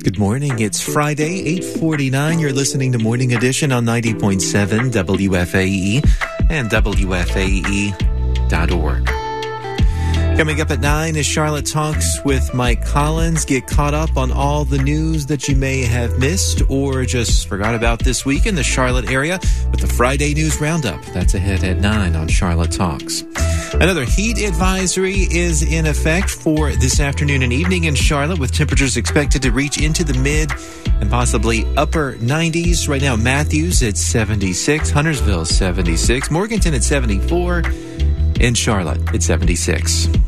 Good morning. It's Friday, 8:49. You're listening to Morning Edition on 90.7 WFAE and WFAE.org. Coming up at 9 is Charlotte Talks with Mike Collins. Get caught up on all the news that you may have missed or just forgot about this week in the Charlotte area with the Friday News Roundup. That's ahead at 9 on Charlotte Talks. Another heat advisory is in effect for this afternoon and evening in Charlotte, with temperatures expected to reach into the mid and possibly upper 90s. Right now, Matthews at 76, Huntersville 76, Morganton at 74, in Charlotte at 76.